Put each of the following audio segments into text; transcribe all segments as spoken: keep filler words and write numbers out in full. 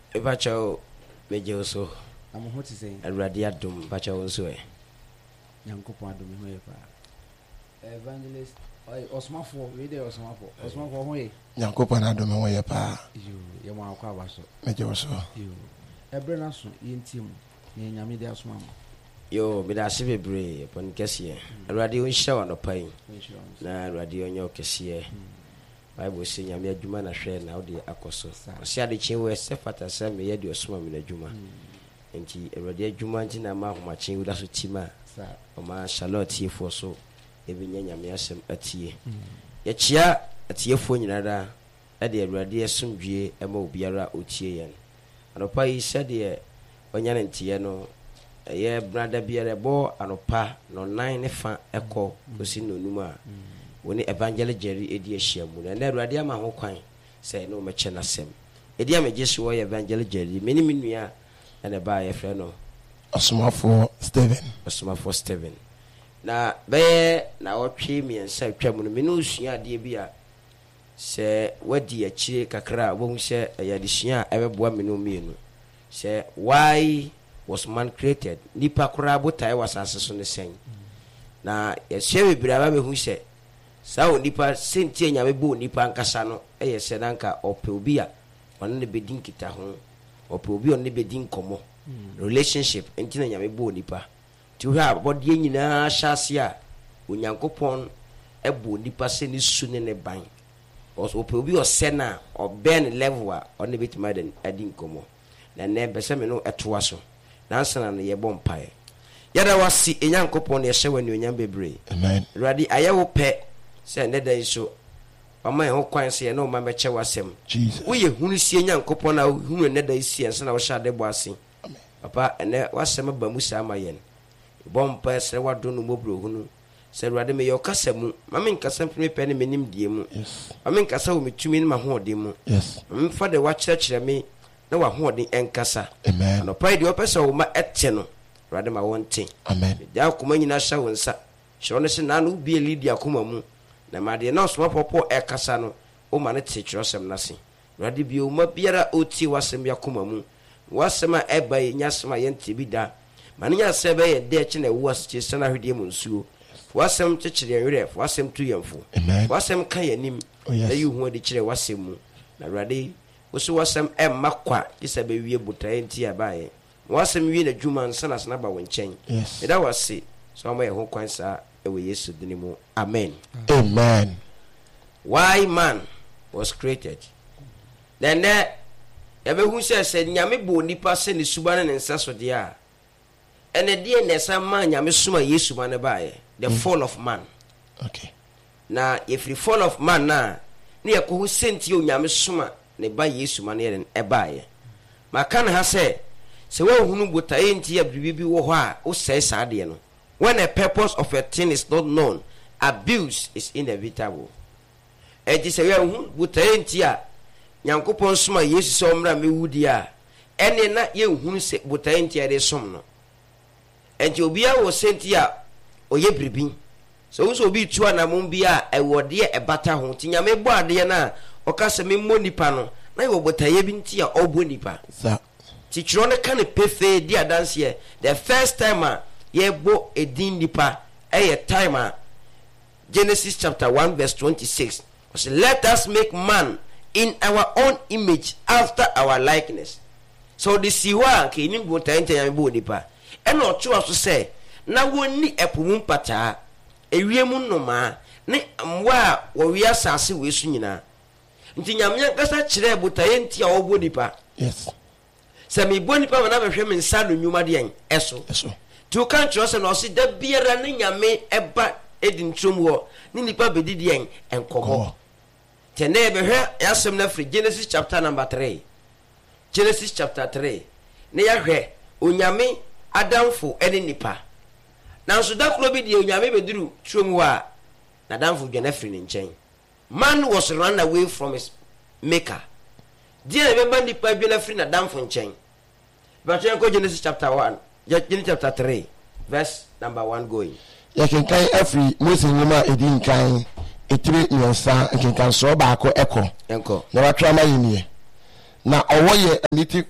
Ebacho meje so. I'm what to say. Awurade adom bacha wo so e. Nyankopon adom ho ye pa. Evangelist oi osmafo we dey osmafo. Osmafo ho ye. Nyankopon adom ho ye pa. Yo, ye mo akwa abaso. Meje wo so. Yo. Ebre na so ye ntim. Ye nyame dey asoma mo. Yo, me da se bebre pon kese. Awurade on hye no pan. Na awurade onyo kese. Bible say nyame adwuma na hwe na wo de akoso. Ose ade chenwe se fata se me ye de osoma me na adwuma. Enti awurade adwuma nti na ma homa chen wuda so tima. Sa o ma Charlotte yefo so e bi nya nyame asem atie. Ye chia atiefo nyina da e de awurade esomdwie e ma obiara otie yen. Anopa yi se de onya ne ntie no ye brother biara bo anopa no nine ne fa eko osi no numa woni Evangelist Jerry edi ehyiamu na awurade ama ho kwan se no meche na sem edi amejesu wo Evangelist Jerry meni menua na ba ye frɛ no Osmafo Steven Osmafo Steven na be na otwe miensa twam no meni usua ade bi a se wadi akire kakra wo hu se ya de sua ebeboa meni omienu se why was man created nipa kura botai wasase so ne sen na ye shewe biraba be hu se sa o nipa sentie nyame bo nipa nkasa no eye se danka ope obi a on ne bedin kita ho ope obi on ne bedin komo relationship entina nyame bo nipa ti ho abode nyina hyase a onyankopon ebo nipa se ne su ne ne ban ope obi o se na o ben level a on ne betima den adin komo na ne bese me no etoa so nansana na yebo mpae yada wasi enyankopon ye hye wani onyam bebre amen radi ayewo pe se ne dan so mama ye ho kwan se ye no ma meche wasem Jesus wo ye hunu sie enyankopon na hunu ne dan sie ensa na wo sha de bo ase amen papa ene wasem ba mu sa mayen bo mpae se wado no mobro hunu se radi me yo kasam mama nkasa mfime pe ne menim die mu yes mama nkasa wo metumi ne ma ho ode mu yes mama fa de wa kyerɛkyerɛ me na wa ho ode enkasa amen no pai de opesa wo ma ete no rade ma wonte amen da kuma nyina hya wonsa hye no se na no bi elidi akoma mu na ma de na osoma popo ekasa no o ma ne te kyerosem na se rade bi o ma biara oti wasem ya koma mu wasem a eba nyasema yente bi da ma ne nyase be ye de kye na wo asche sana hwede mu nsuo wasem kyekere yere wasem tu yemfo wasem kan yanim na yi hu de kyere wasem mu na rade woso wasem emma kwa isa be wie botae nti abaye wasem wie na dwuma nsana sana ba wonchen yes eda wase so ma ye ho kwan sa ewe Yesu dinimu amen amen why man was created then there ebe hu se se nyame bo nipa se ne suba ne nsa so de a ene de ne sa ma nyame suma Yesu ma ne baye the mm. fall of man okay na if the fall of man na ne ye ko hu senti o nyame suma ne ba Yesu ma ne e baye maka na ha se se wo hunu botae nti ya bibi wo ho a o sei sa de no when a purpose of a thing is not known abuse is inevitable e di se wo hunu botae nti a nyankopon soma Yesu se omra mewudi a ene na ye hunu se botae nti ya de som no enti obi a wo senti a oye bribi so wo so obi tu anamon bi a e wode e bata ho ti nyame bo ade na o ka se me mo nipa no na ye botae bi nti a obo nipa sa ti chiro ne kan pefe di adanse ye the first time a ye bo edin nipa e time a Genesis chapter one verse twenty-six was let us make man in our own image after our likeness so the siwa ke ni bo tan tan bo nipa e no cho aso se na woni epum pata ewiemu nnoma ne mwa wo wi asase we su nyina nti nyame kasa kire botaye nti a obo nipa yes se me boni pa na behwe me nsa no nwuma de en eso eso tu kan tro se no se da biara ne nyame eba edin trom wo ni nipa bedidi en enkomo tene behwe yasem na free Genesis chapter number three Genesis chapter three ne ya hwe onyame adamfo ene nipa na so da kro bi de onyame beduru trom wo a na adamfo dwana free ni nchen man was run away from his maker dia remember nipa dwana free na adamfo nchen but you go Genesis chapter one Genesis chapter three verse number one going ya kenkan afri Moses nyuma edin kan etire nyansa kenkan so baako eko enko na watwa ma yenie na owo ye aniti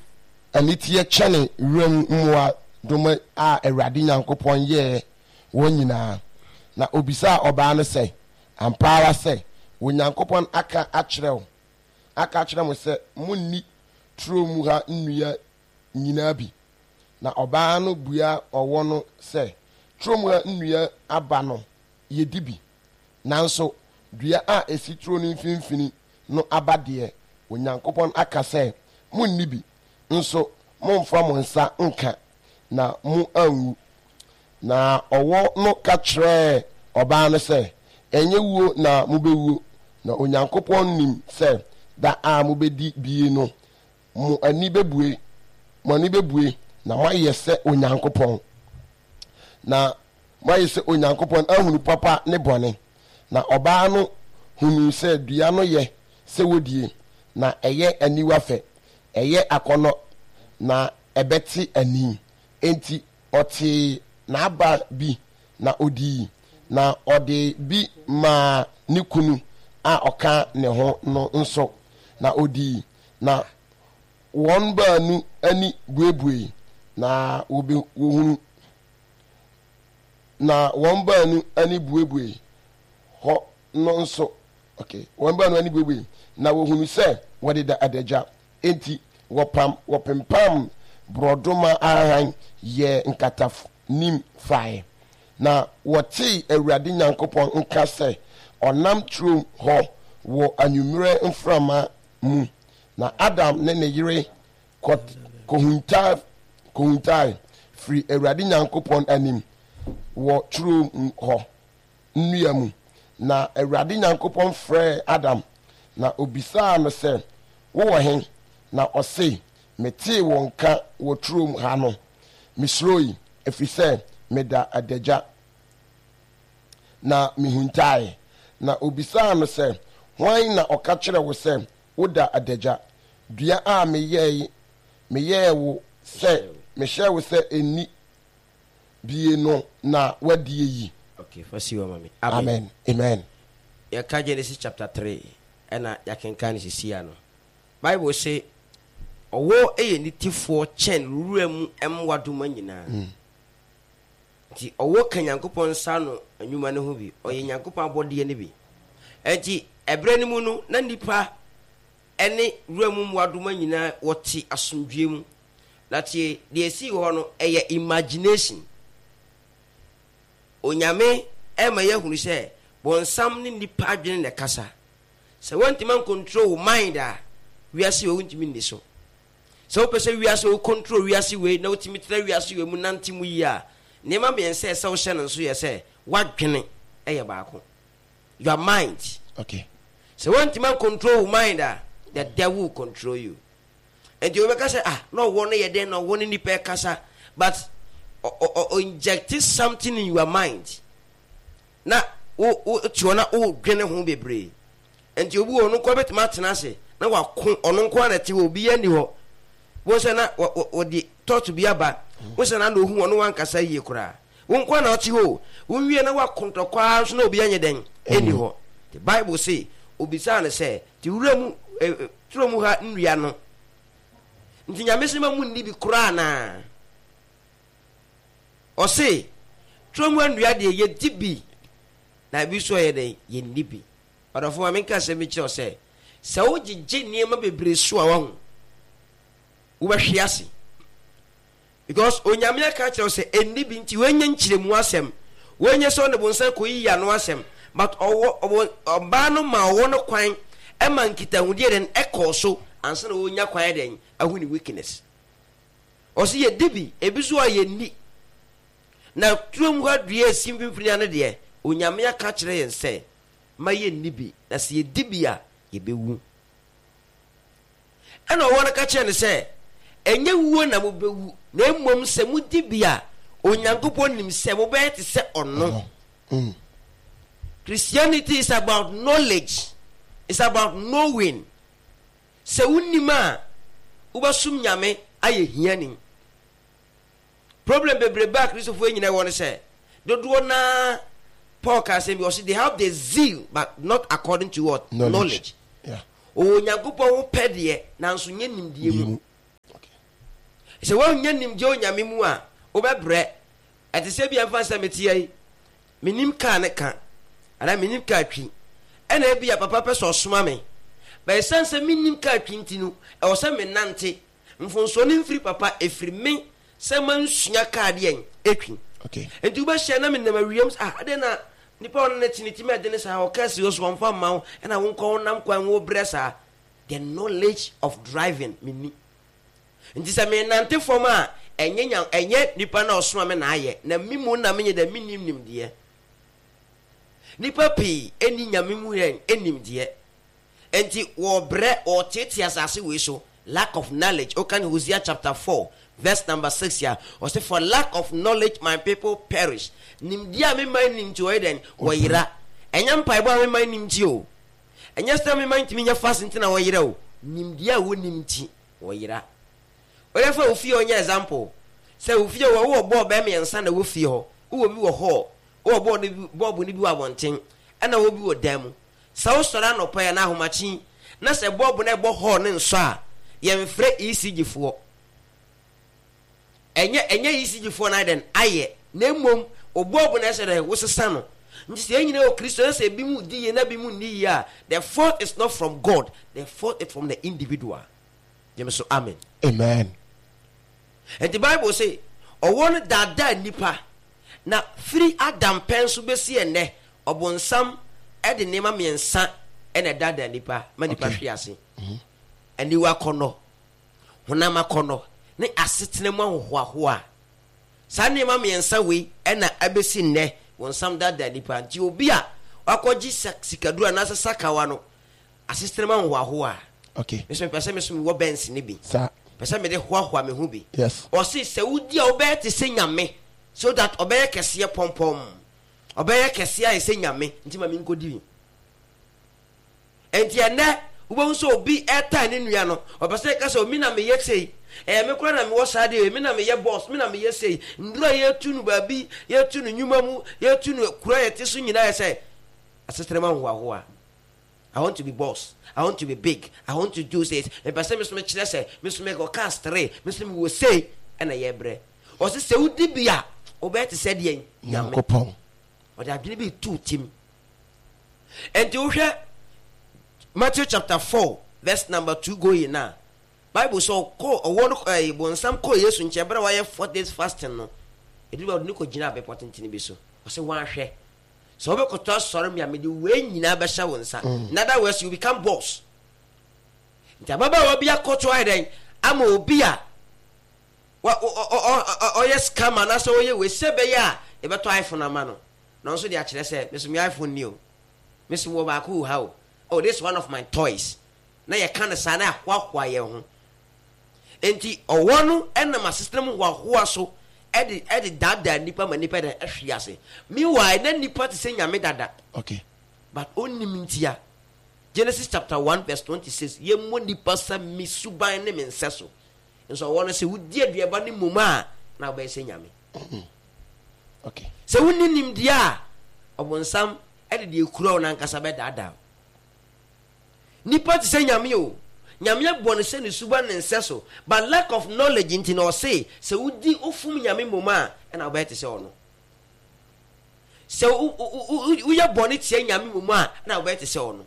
anitiye kyene rem mmoa doma a Awurade Nyankopɔn yɛ wɔn nyinaa. Na obisa ɔbaa no sɛ ampara sɛ wo Nyankopɔn aka akyerɛw aka akyerɛ mo sɛ munni turo mu ha nnua nyinaa bi. Na ɔbaa no bua ɔwɔ no sɛ turo mu ha nnua aba no yɛdi bi, nanso dua a esi turo no mfimfini no aba deɛ Onyankopɔn aka sɛ munni bi, nso momfa mo nsa nka na mu anwu. Na ɔwɔ no ka kyerɛɛ ɔbaa no sɛ ɛnyɛ wuo na mobɛwuo, na Onyankopɔn nim sɛ da a mobɛdi bie no mo ani bɛbue mo ani bɛbue na moayɛ sɛ Onyankopɔn, na moayɛ sɛ Onyankopɔn ahunu papa ne bɔne. Na ɔbaa no hunu sɛ dua no yɛ sɛ wodie, na ɛyɛ aniwa fɛ, ɛyɛ akɔnɔ, na ɛbɛte ani. Enti ɔtee n'aba bi na odii, na ɔde bi maa ne kunu a ɔka ne ho no nso na odii. Na wɔn baanu ani buebue na wobe wohunu na wɔn baanu ani buebue hɔ no nso okay wɔn baanu ani buebue na wohunu sɛ wɔde da adagya. Enti wɔpam wɔpempam brodoma ahan yɛ nkataf nim fae. Na wɔte Awurade Nyankopɔn nka sɛ ɔnam turo hɔ wɔ anwummerɛ mframa mu. Na Adam ne ne yere kohuntae kohuntae firi Awurade Nyankopɔn anim wɔ turo hɔ nnua mu. Na Awurade Nyankopɔn frɛɛ Adam na obisaa no sɛ wowɔ he? Na ɔse metee wɔn ka wɔ turo ha no, mesuroi ɛfiri sɛ meda adagya na mehuntae. Na obisaa no sɛ hwan na ɔka kyerɛ wo sɛ woda adagya? Dua a meyɛe meyɛɛ wo sɛ mehyɛ wo sɛ ɛnni bie no na wadie yi. Okay, first you mami. Amen. Amen. Yɛka Genesis chapter three ɛna yɛkenka ne sisia no. Bible say ɔwɔ ɛyɛ ne tifoɔ kyɛn wura mu ɛmwa doma nyinaa. Nti ɔwɔ ka Nyankopɔn nsa no anwuma ne ho bi, ɔyɛ Nyankopɔn abɔdeɛ ne bi. Nti ɛbrɛ ne mu no na nipa ɛne wura mu mwa doma nyinaa wɔte asomdwe mu. Na tie deɛ esi hɔ no ɛyɛ imagination. Onyame ɛma yɛhunu sɛ bɔnsam ne nipa adwene ne kasa. Sɛ wɔntimi control mind a wiase wɔ wontimi nni so. Sɛ wopɛ sɛ wiase wɔ control wiase wei na wotimi tena wiase wei mu nante mu yi a nneɛma mmiɛnsa sɛ wohyɛ no nso yɛ sɛ wadwene ɛyɛ baako. Your mind. Okay. Sɛ wɔntimi control mind a the devil will control you. And you make say ah no one ye den no one ni pe kasa, but or, or, or inject something in your mind. Na o o tiona o dwene ho bebre. And you bu onu ko bet matena se na wa ko onu ko na te obi ani ho. Wo se na o di thought to be aba. Wo se na no hu onu wan kasa yie kura. Wo ko na oti ho. Wo wie na wa kontokwa so na obi anye den ani ho. The Bible say obisa na say ti wura mu turo mu ha nwia no. Nti Nyame se ma mu ni bi kura na. O se turo mu nwia de ye dibi na bi so ye den ye ni bi. Odofo ma menka se mi kire o se se wo gigye niema bebre so a wo wo behwe ase. Because onyame aka kire o se eni bi nti wenye nkiremu asem. Wenye so ne bonsan ko yi ya no asem. But owo oba no ma owo no kwan e man kita hudie den e ko so ansa na wonya kwan den ahu ni weakness. O se ye dibi ebiso a ye ni na tuom ha dua simpimfini ane de onyame aka kire yen se ma ye ni bi na se ye dibi a ye bewu. Ana owo no ka kire ne se enye wuo na mo bewu na emom se mu dibi a onyankopon nim se mo be te se ono. Mm. Christianity is about knowledge. It's about knowing. Se unima ubasum nyame aye hiani. Problem bebre back Christopher nyina won say. Dodo na Paul can say because they have the zeal but not according to what knowledge. knowledge. Yeah. O nyankopon wo pede na nso nye nimdie mu. sɛ wonya nimgye onyame mu a wobɛbrɛ. ɛte sɛ bia mfa sɛ metia yi menim kaa ne ka anaa menim kaa twi ɛna ebia papa pɛ sɛ ɔsoma me bɛyɛ sɛ sɛ menim kaa twi nti no ɛwɔ sɛ menante mfonso ne mfiri papa ɛfiri me sɛ mansua kaa deɛ ɛtwi. okay nti wobɛhyɛ na menam awiam ah ade na nipa ɔno ne tini timi ade ne saa ɔkɛse wo so ɔmfa mma wo ɛna wo nkɔ wo nam kwan wo brɛ saa. The knowledge of driving mini nti sɛ menante fam a ɛnyɛ nya ɛnyɛ nipa na ɔsoma me na ayɛ na mimu na menye da minim nimdeɛ. Nipa pii eni nyame mu yɛn enimdeɛ enti wɔbrɛ ɔtete asase wei so lack of knowledge. Okan Hosea chapter four verse number six ya ɔsɛ for lack of knowledge my people perish. Nimdeɛ a mema nimti wɔ den wɔyera ɛnyɛ mpaebɔ a mema nimti o ɛnyɛ sɛ mema ntimi nyɛ fast nti na wɔyera o nimdeɛ a wɔnim ti wɔyera. ɔyɛ fa ofie ɔnyɛ example sɛ ofie wɔ wɔ bɔɔ bɛɛ mmiɛnsa na wɔfie hɔ wɔ bi wɔ hɔ wɔ bɔɔ ne bɔɔbo ne bi wɔ abɔnten ɛna wɔ bi wɔ dan mu sɛ wosɔre anɔpɛ yɛ na ahomakye na sɛ bɔɔbo na ɛbɔ hɔ ne nsɔ a yɛmfrɛ E C G foɔ ɛnyɛ ɛnyɛ E C G foɔ na den ayɛ na mmom ɔbɔɔbo na ɛsɛ dɛ wosesa no nti sɛ ɛnyina wɔ Kristo na sɛ bi mu di yɛ na bi mu nni yɛ a the fault is not from God, the fault is from the individual. Jẹ́mi so amen. Amen. And the Bible say ɔwɔ no daadaa nipa na firi Adam pɛn so bɛsi ɛnɛ ɔbɔnsam ɛde nneɛma mmiɛnsa ɛna daadaa nipa ma nipa hwe ase. Aniwa akɔnɔ honam akɔnɔ ne asetena mu ahohoahoa saa nneɛma mmiɛnsa wei ɛna abɛsi nnɛ wɔnsam daadaa nipa nti obi a wakɔgye sikadura na asesa kawa no asetena mu ahohoahoa. Okay. Mr. Person, Mister Wobens Nibi. Sir. Person made a hoa me hubi. Yes. Or say, Saudi obey to say yame, so that obey Cassia pom pom. Obey Cassia is saying yame, until my minko di. And yet, who won't so be a time in Riano, or Paseka so mina me yet say, and me cry and was I did, mina me ye boss, mina me ye say, Ndra ye tunu baby, ye tunu numamu, ye tunu cry at this soon, I say, Assistant Wahua. I want to be boss. I want to be big. I want to do this. And by saying, Mister Mitchell say, Mister Mego cast three, Mister will say, and a yebre. Or say, who did be a obey to say, Yang, Yankopon. But I believe it too, Tim. And to hear Matthew chapter four, verse number two, go in now. Bible so call a one a one some call yes in Chabra, why four days fasting. No, it will Nico Gina be put in Tinibiso. Or say, one share. So we could trust sorry me the way you never show one son. In other words, you become boss. The Baba will be a coach riding. I'm a beer. What oh yes, come and that's all you will say. Beya, if a try for a man. No, so the actually said, Mister My iPhone new. Mister Wobaku, how? Oh, this one of my toys. Now you can't sign up what why you. And the or one and my system who are so. Edi edi dada nipa ma nipa da ahwiase meanwhile na nipa te say nyame dada. Okay. But only mintia Genesis chapter one verse twenty-six ye mo nipa sa misuban ne menseso nso wona se wudi aduaba ne moma na ba say nyame. Okay. Se woni nimdia a obonsam edi de ekura na nkasa be dada nipa te say nyame o nyame bone se ne suban ne nseso but lack of knowledge into no say se wudi ofum nyame moma na oba te se ono se u ya bone tie nyame moma na oba te se ono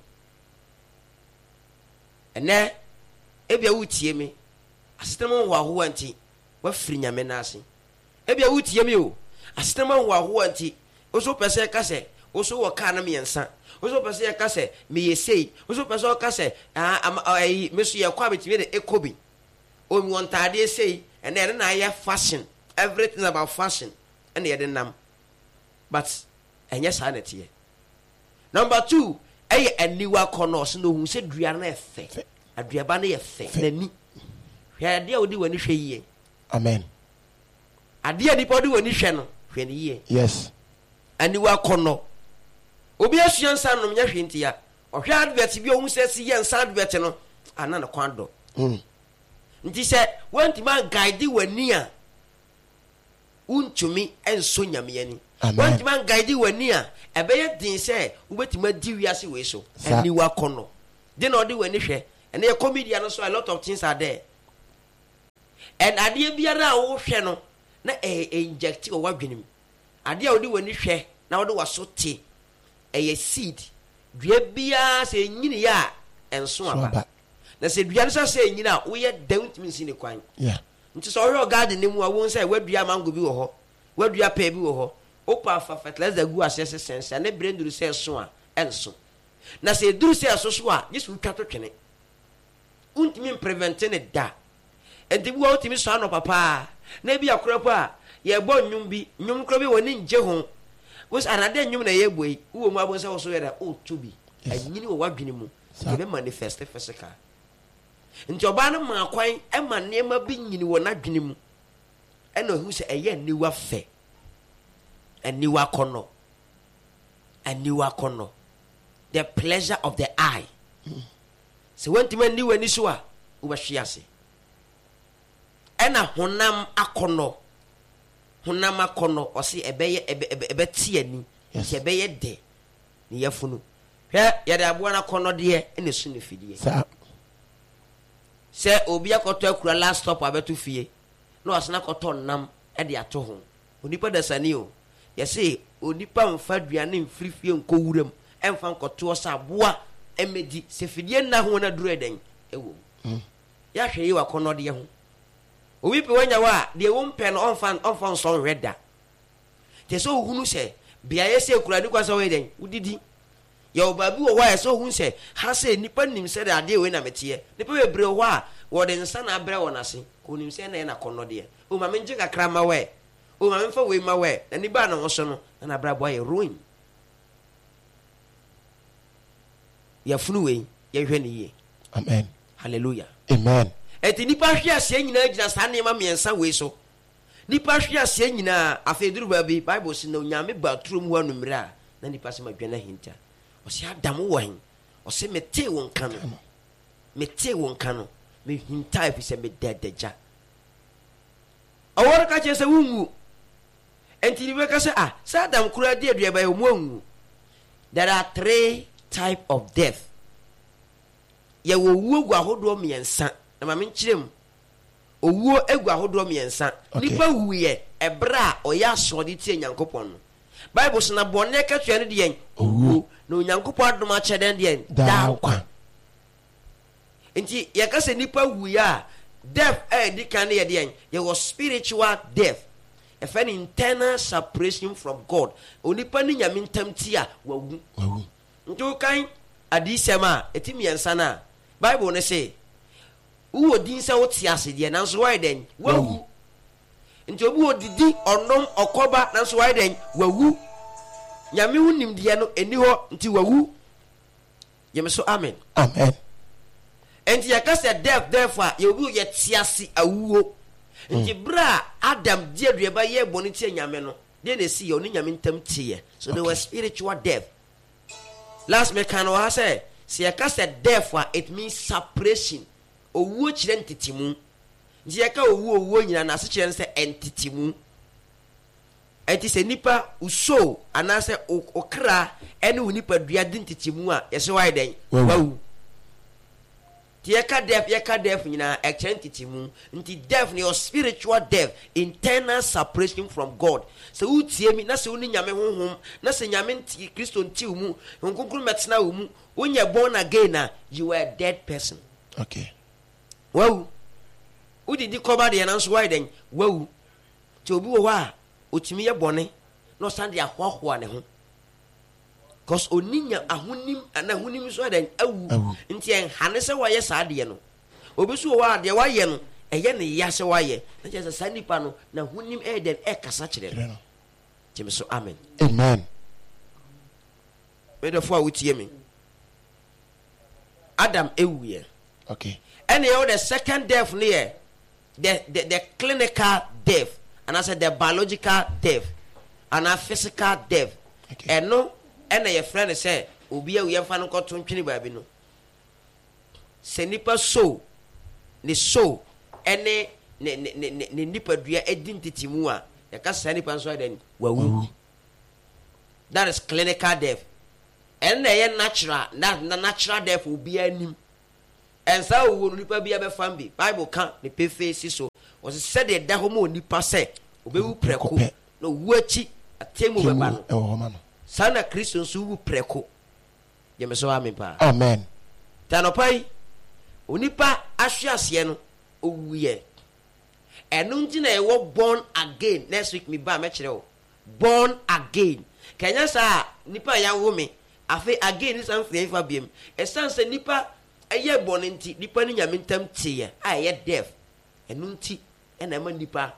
ene ebia wutie me asitema ho aho anti wa firi nyame na ase ebia wutie me o asitema ho aho anti oso pese ka se oso wo ka na miensa oso pese ka se me yesei oso pese ka se ah ai mesu ye kwa betime de ekobi o mi won tade sei and then na ya fashion everything about fashion and ye nam but enye sanity. Number two ay aniwa kono no hu se dua na efe aduaba na efe nani hwe ade a odi wani hwe yie. Amen. Ade a nipa odi wani hwe no hwe ne yie. Yes. Aniwa kono obi asua nsa no nya hwe ntia ohwe advert bi ohun se si ye nsa advert no ana na kwando mm nti se wanti man guide wani a untumi enso nyame ani wanti man guide wani a ebeye din se ubetima di wiase we so aniwa kono de na odi wani hwe ene e comedian no so a lot of things are there and adeɛ biara a wohwɛ no na e inject o wadwenem adeɛ a wode wani hwɛ na wode waso te ɛyɛ seed dua biara sɛ nyini ya enso aba na sɛ dua no sɛ nyini a woyɛ don't mean sin kwan yeah nti sɛ ɔhwɛ garden ne mu a won sɛ wadua mango bi wɔ hɔ wadua pɛ bi wɔ hɔ opa fa fertilizer gu asese sense na branduru sɛ so a enso na sɛ duru sɛ so so a yesu twa to twene untimi prevent ne da enti wo utimi so ano papa na bi akora po a ye bɔ nnwom bi nnwom kora bi woni nje ho wos anade nnwom na ye boi wo mu abon sɛ wo so yɛ da o to bi anyini wo wadwene mu ye be manifest physical nti oba no ma kwan e ma nema bi nyini wo na dwene mu e na hu sɛ ɛyɛ niwa fɛ aniwa kono aniwa kono the pleasure of the eye so when time niwa ni so a wo ba hwe ase ena honam akono honam akono osi ebeye ebe tie ani se ebeye de ne yafunu hwe ye de aboa na kono de ene su ne fidie sa se obi akoto akura last stop abeto fie na wasena koto nam e de ato ho onipa dasani o ye se onipa mfa duane mfirifie nko wuram emfa nkoto sa aboa emedi se fidie na ho na duru eden ewo ya hwe yi wa kono de ho obi pe wanya wa de wo mpe no onfa onfa nso reda te so hunu se bia ye se kura ni kwa so we den udidi ya obabi wo wa so hunu se ha se nipa nim se de ade we na metie nipa we bre wo a wo de nsa na bre wo na se ko nim se na na kono de o ma menje kakra ma we o ma menfa we ma we na ni ba na wo so no na bra boy ruin ya funu we ya hwe ni ye amen hallelujah amen eti nipa hwe asie nyina gina sa nema miensa we so nipa hwe asie nyina afeduru ba bi bible si na onyame ba trom hu anumira na nipa se madwana hinta o se adam wo hen o se mete won kan no mete won kan no me hinta afi se me dedeja awor ka che se wungu enti ni be ka se ah sa adam kura de aduaba yo mu angu there are three type of death ye wo wugu ahodo miensa na ma menkyerem owuo egu ahodo miensa nipa wuye ebra oya asode tie nyankopon no bible sna bone ka twa ne de yen owuo na nyankopon adom a cheden de yen da kwa enti ye ka se nipa wuye a death eh di kan ye de yen ye was spiritual death a fan internal separation from God onipa ni nyame ntam ti a wawu wawu nto kan adisema etimi yensa na bible ne say uwo din se woti ase de nanso why den wawu nti obi odidi onom okoba nanso why den wawu nyame hunim de no eni ho nti wawu yemeso amen amen enti yakase death therefore ye obi ye tiase awuo nti bra adam die aduaba ye boni tie nyame no de na si ye oni nyame ntam tie so there was spiritual death last me kan wa say se yakase death it means separation owuo kire ntitimu nti yaka owuo owuo nyina na se kire nse entitimu enti se nipa uso anase okra ene unipa dua de ntitimu a yese wai den wawu ti yaka death yaka death nyina ekire ntitimu nti death ne your spiritual death, internal separation from God. Se utie mi na se uni nyame honhom na se nyame nti Kristo nti umu nkonkuru metena umu unya born again na you are a dead person. Okay. Wow. Udi di koba de na so why den wow. Ti obi wo a otimi ye bone no stand ya hwahwa ne ho. Cause oninya ahonim ana honim so den awu nti en hane se waye saade no. Obi so wo a de waye no eye ne ya se waye. Na je se sanipa no na honim e den e kasa kire no. Ti me so amen. Amen. Me de fo a wutie me. Adam ewuye. Okay. And you know the second death near the, the the clinical death, and I said the biological death, and a physical death. Okay. And no, and your friend say, "Ubi we have found got twenty baby no." Senipa so, ni so, any ne ne ne ne nipa dua identity mua. You can't say nipa so then. Wawu. That is clinical death. And the natural, that natural death will be a name. And so we will be able to find Bible can't the pay face so was said the dahomo nipa say obewu preko no wuachi atemu beba no e wo ma no sana Kristo nso wu preko ye me so amen pa amen tanopai onipa ahwe ase no owuye enu nti na e wo born again. Next week me ba me kire wo born again kanya sa nipa ya wo me afi again is am free fa biem e sanse nipa eye born nti nipa ni nyame ntam tie a ye deaf enu nti e na ma nipa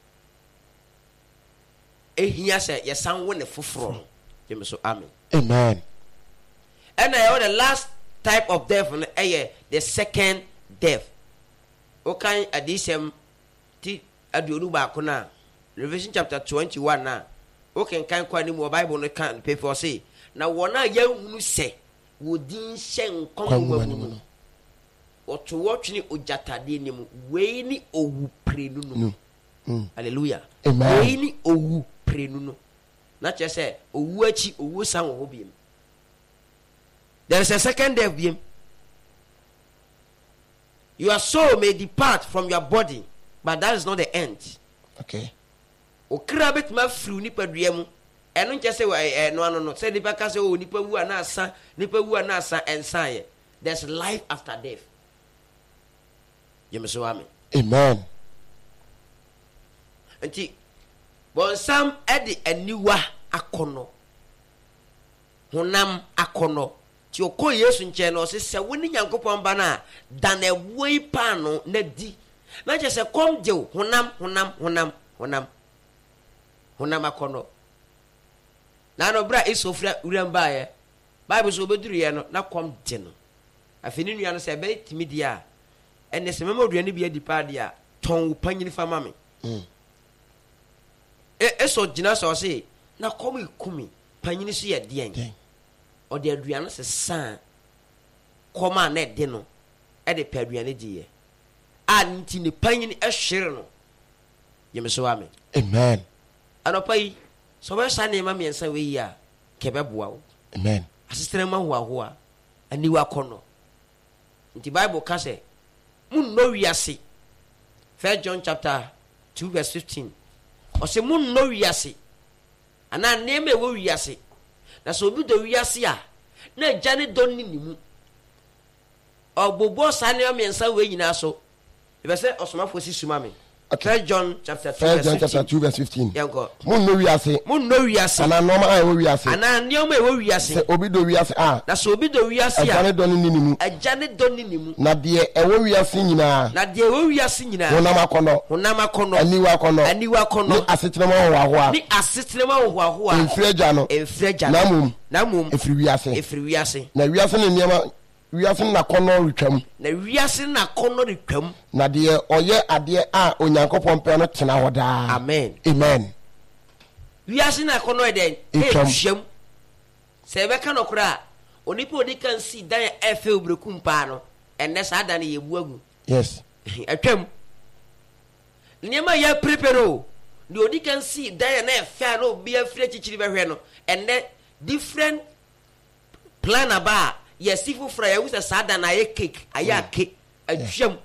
ehia se ye san wo ne foforo ye me so amen amen and I the last type of death no eh the second death okay adisem ti aduonu ba ko na Revelation chapter twenty-one na okay kan kwa ni mo Bible no kan paper say na wona ya hunu se wodin hyen konwa mu no oto wotwe ni ojatade ni mu we ni owu prenu no mm. Hallelujah amen we ni owu prenu no na che se owu achi owu san wo biem. There is a second death biem. Your soul may depart from your body, but that is not the end. Okay. Okra bet ma fru nipa dua mu eno nche se eh no ano no se nipa ka se o nipa wu ana asa nipa wu ana asa ensan ye. There's life after death. You me so amen. Amen. Enti bon sam e de aniwa akono honam akono ti okọ Yesu nche no se se woni Nyankopon ba na dan ewoi pa no na di na je se kom je honam honam honam honam honam akono na no bra isofra uramba ye Bible so beduru ye no na kom je no afini nua no se be timi dia ene se mema oduane bia di pa dia ton panyini fa mame mm e eso gina so se na kom ikumi panyini so ye de o de aduane se san koma na de no e de pa aduane di ye a nti ne panyini ehwere no ye me so amen amen anopai so we sa ne ma miensa we yi a kebeboa wo amen asistere ma ho aho a aniwa kono nti Bible ka se mun no wiase First John chapter two verse fifteen o se mun no wiase ana ne me wo wiase na so obi do wiase a na jane don ni nimu ogbobo sa ne miensa we nyina so e be se osomafo sisuma me First John chapter two First John chapter two verse fifteen. Yanko. Mun no wiase. Mun no wiase. Ana normal ai wo wiase. Ana nioma e wo wiase. Se obi do wiase ah. Na so obi do wiase a. Ajane do ni nimu. Ajane do ni nimu. Na de e wo wiase nyina. Na de e wo wiase nyina. Honam akono. Honam akono. Aniwa akono. Aniwa akono. Ni asetrema ho aho a. Ni asetrema ho aho a. Enfreja no. Enfreja. Na mum. Na mum. Efri wiase. Efri wiase. Na wiase ne niema wiase na kono retwam na wiase na kono retwam na de oye ade a Onyankopon pe no tena ho da amen amen wiase na kono eden e hwam se be ka no kura onipa odi kan si dan efe obrekum pa no enne sa dan ye buagu yes atwam niema ya prepare di odi kan si dan na efe no obi afire chichiri be hwe no enne different plan aba yes if for you say sada na ye cake aya cake adwam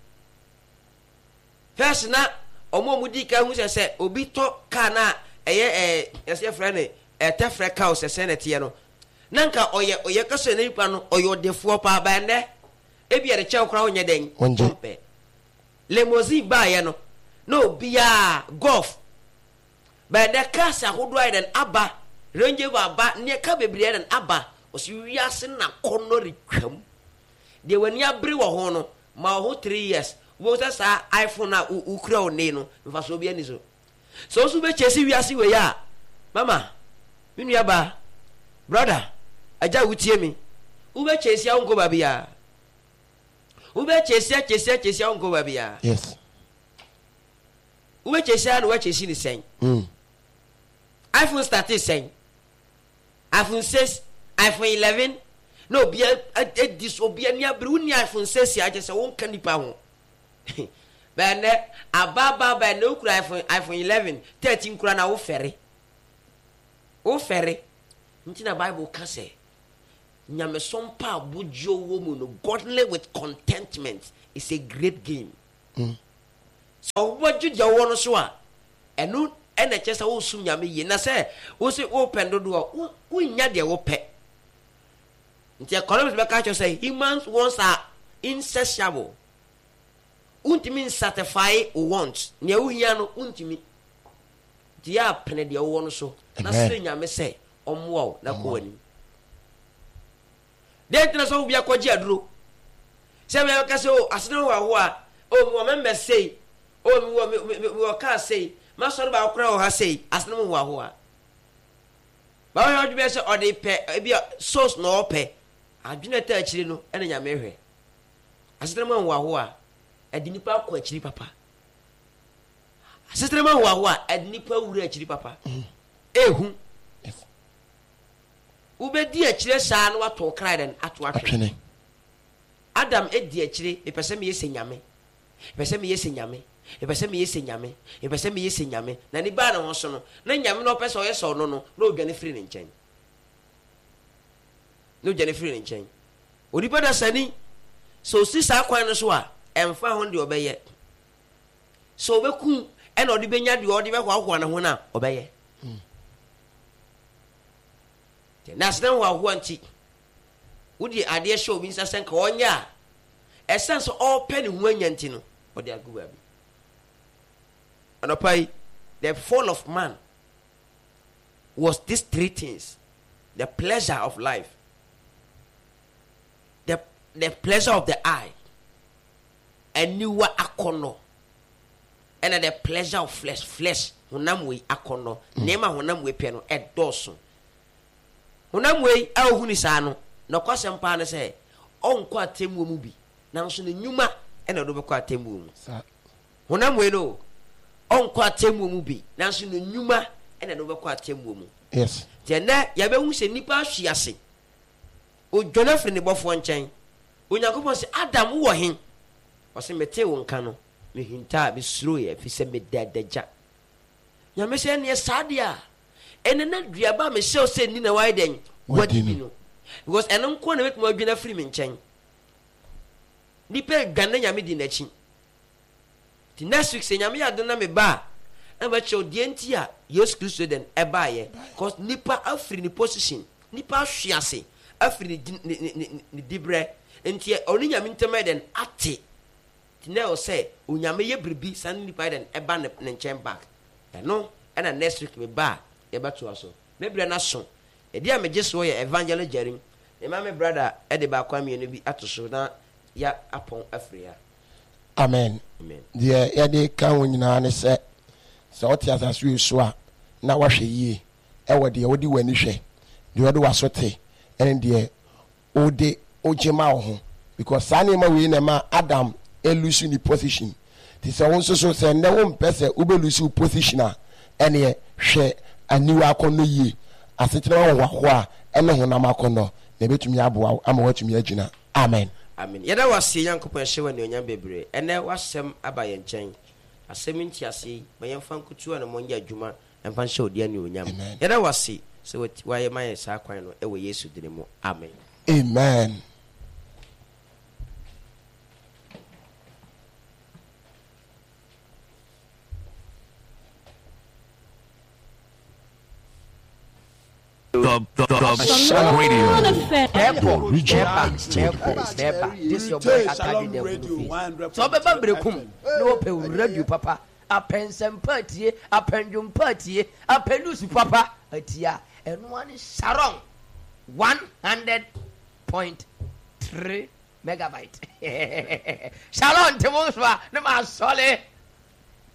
first na omo mudi ka hu say obi to ka na eye eh yes ye friend eh tefre ka o say senate no nanka oye oye ka so nipa no oye odefo pa ba ne e bia de che kra onye den onje limousine ba ye no no bia golf ba de ka sa hodo ai den aba range ba ba ne ka bebre den aba osi wiase na kono retwam de wani abre wo ho no ma ho three years wo sa iPhone na ukura oni no mfa so bia ni so so so be chesi wiase we ya mama minu ya ba brother aja wutie mi wo be chesi a unko ba bia wo be chesi a chesi a chesi a unko ba bia yes wo be chesi a no wa chesi ni sen mm iPhone started sen iPhone six iPhone eleven no bia this obia ni abre woni iPhone six ya je se won ka nipa ho ba ne ababa ba ne ukura iPhone iPhone eleven thirteen kura na wo fere wo fere nti na Bible ka se nyame sompa abojo wo mu no godly with contentment is a great game mm so what you do one so a eno ena kyesa wo sum nyame yi na se wo se wo pendo do wo nya de wo pe nti economics be ka cho say humans wants are insatiable untimi satisfy wants ne wo hia no untimi dia pene de wo no so na se nyame se omwo na ko ani de tena so bia ko ji aduro se me ka se o asene wo ho a o mo membe sei o mo wo ka sei ma so ba okra o ha sei asene mo ho a ba wo odwe se ode pe bia source no pe adwene ta akiri no ene nyame hwe asene mo ho ho a edi nipa ko akiri papa asene mo ho ho a edi nipa wura akiri papa ehu ubedi akire saa no wato kra den ato atwe Adam edi akire epese me yese nyame epese me yese nyame epese me yese nyame epese me yese nyame na ni ba na ho so no na nyame no pese o yese no no na odwane free ne nchen no odwane free ne nchen onipa da sani so si saa kwan no so a emfa ho de obeye so obeku e na odi benya de odi be ho ahwa na ho na obeye na sena ho ahwa nti wodi ade show bi nsa senka onya essence all pen hu anya nti no odi aguba bi anopai the fall of man was these three things: the pleasure of life, the the pleasure of the eye, and new akono, and the pleasure of flesh flesh honam we akono nema honam we pe no edoso honam we ahu ni sa no na kwasem pa na se onko atemu mu bi na nso ne nyuma e na do be kwa atemu mu honam we no onko atemu mu bi na nso ne nyuma e na do be kwa atemu mu yes tena ya be hu se nipa ahwiase o jonafre ne bofo nchen onyankopon se Adam wo hin o se mete wo nka no me hinta be suro ye fi se me dadaja ya me se ne sadia ene na duaba me se o se ni na wai den wadi bi no because eno nko na metuma adwina free me nchen nipa gane nyame di na chi ti next week se nyame ya do na me ba na ba che odi entia Yesu Kristo den e ba ye because nipa afri ni position nipa ahwiase afri ni ni dibre entia oni nyame ntema den ate ti na o se onyame ye bribi san nipa den e ba ne nchen back eno na next week me ba ye ba to aso me bre na so e dia me jeso ye evangel jerim e ma me brother e de ba kwa me no bi atoso na ya apon afria amen amen dia ya de ka wonyina ne se se o tia sasu so a na wahwe yie e wo de wo di wani hwe de wo de wasote ene de o de o jema wo ho because sane ma we na ma Adam elusu ni position ti se won so so se ne wo mpese wo be lusu position a ene hwe aniwa akono yie asetena wo ho a ene ho na makono na betumi aboa ama watumi agina amen amen yeda wase yankopon hyewa ne onya bebre ene wasem aba ye nchen asem ntiase bayan fankutu na monja adwuma emfa hye odia ne onyam yeda wase se waye maye sa kwan no e wo Yesu dine mu amen amen The, the, the Shalom Radio. This your boy attacking them. So, Baba Brekum, no pay radio, Papa. A pensem party, a pendulum party, a pelusi, Papa, a tia, and one is Sharon. one hundred point three megabyte. Shalom, Timoswa, no more solid.